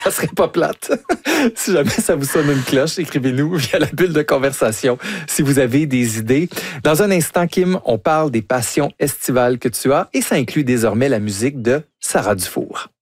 Ça serait pas plate. Si jamais ça vous sonne une cloche, écrivez-nous via la bulle de conversation si vous avez des idées. Dans un instant, Kim, on parle des passions estivales que tu as et ça inclut désormais la musique de Sarah Dufour.